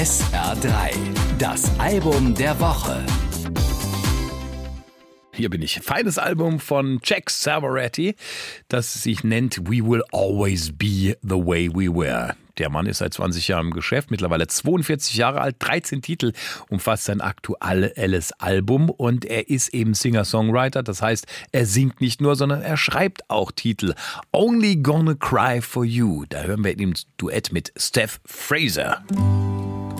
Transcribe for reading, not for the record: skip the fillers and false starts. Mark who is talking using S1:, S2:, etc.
S1: SR3, das Album der Woche.
S2: Hier bin ich. Feines Album von Jack Savoretti, das sich nennt We Will Always Be the Way We Were. Der Mann ist seit 20 Jahren im Geschäft, mittlerweile 42 Jahre alt, 13 Titel umfasst sein aktuelles Album und er ist eben Singer-Songwriter, das heißt, er singt nicht nur, sondern er schreibt auch Titel. Only Gonna Cry for You, da hören wir ihn im Duett mit Steph Fraser.